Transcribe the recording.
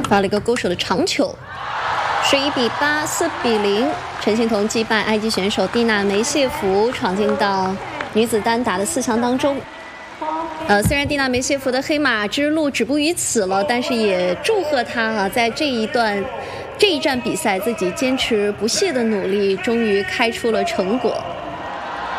发了一个勾手的长球，是1比8、4比0，陈幸同击败埃及选手蒂娜梅谢弗，闯进到女子单打的4强当中。虽然蒂娜梅谢弗的黑马之路止步于此了，但是也祝贺她在这一站比赛自己坚持不懈的努力，终于开出了成果。